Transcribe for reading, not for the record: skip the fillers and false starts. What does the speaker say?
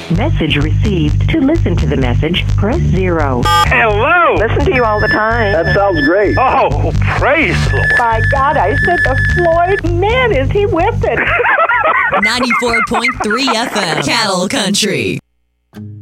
Message received. To listen to the message, press 0. Hello! Listen to you all the time. That sounds great. Oh, praise the Lord. My God, I said to Floyd, man, is he whipped it. 94.3 FM, Cattle Country.